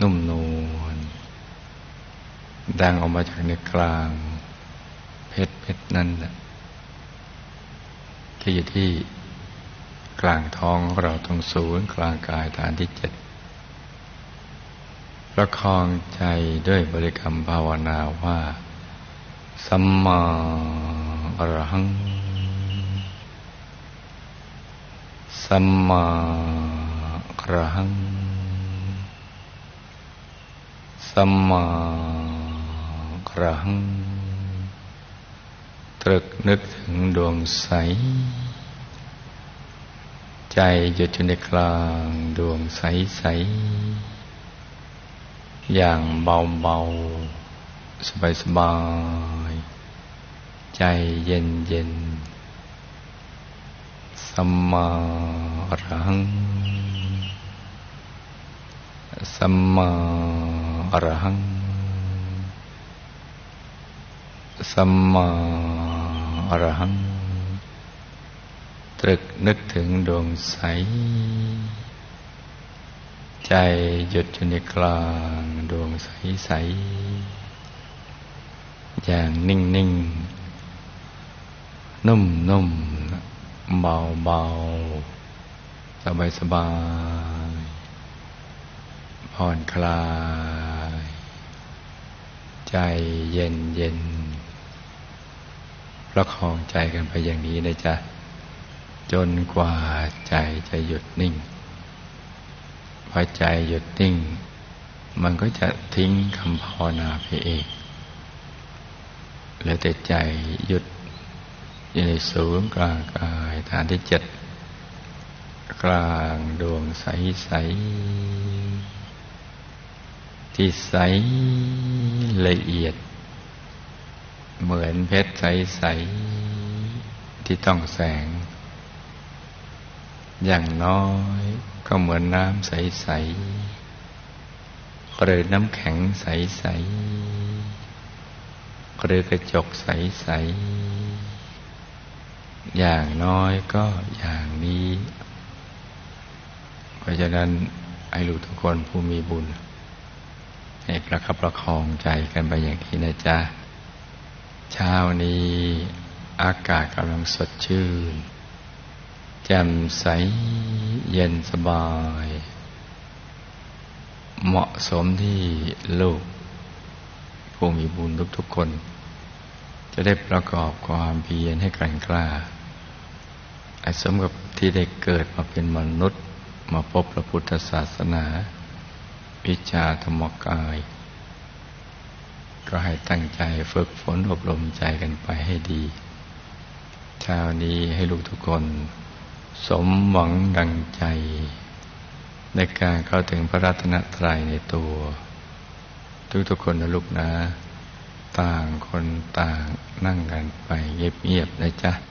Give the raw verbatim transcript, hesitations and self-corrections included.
นุ่มนวลดังออกมาจากในกลางเพชรเพชรนั้นแหละที่อยู่ที่กลางท้องของเราตรงศูนย์กลางกายฐานที่เจ็ดประคองใจด้วยบริกรรมภาวนาว่าสัมมาอรหังสัมมาอรหังสัมมาอรหังตรึกนึกถึงดวงใสใจหยุดอยู่ในกลางดวงใสใสอย่างเบาๆสบายๆใจเย็นเย็นสัมมาอรหังสัมมาอรหังสัมมาอรหังตรึกนึกถึงดวงใสใจหยุดอยู่ในกลางดวงใสๆอย่างนิ่งๆนุ่มๆเบาๆสบายๆผ่อนคลายใจเย็นๆประคองใจกันไปอย่างนี้นะจ๊ะจนกว่าใจจะหยุดนิ่งพอใจหยุดนิ่งมันก็จะทิ้งคำภาวนาไปเองแล้วแต่ใจหยุดอยู่ในศูนย์กลางกายฐานที่เจ็ดกลางดวงใสๆที่ใสละเอียดเหมือนเพชรใสๆที่ต้องแสงอย่างน้อยก็เหมือนน้ำใสๆหรือน้ำแข็งใสๆหรือกระจกใสๆอย่างน้อยก็อย่างนี้เพราะฉะนั้นให้ลูกทุกคนผู้มีบุญให้ประคับประคองใจกันไปอย่างนี้นะจ๊ะเช้านี้อากาศกำลังสดชื่นแจ่มใสเย็นสบายเหมาะสมที่ลูกผู้มีบุญทุกๆคนจะได้ประกอบความเพียรให้แกร่งกล้าให้สมกับที่ได้เกิดมาเป็นมนุษย์มาพบพระพุทธศาสนาวิชาธรรมกายก็ให้ตั้งใจฝึกฝนอบรมใจกันไปให้ดีเช้านี้ให้ลูกทุกคนสมหวังดังใจในการเข้าถึงพระรัตนตรัยในตัวทุกๆคนนะลูกนะต่างคนต่างนั่งกันไปเงียบๆนะจ๊ะ